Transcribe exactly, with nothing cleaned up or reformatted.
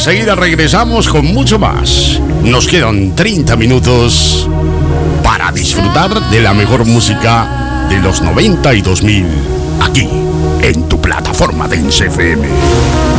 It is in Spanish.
enseguida regresamos con mucho más. Nos quedan treinta minutos para disfrutar de la mejor música de los noventa y dos mil aquí en tu plataforma Dance F M.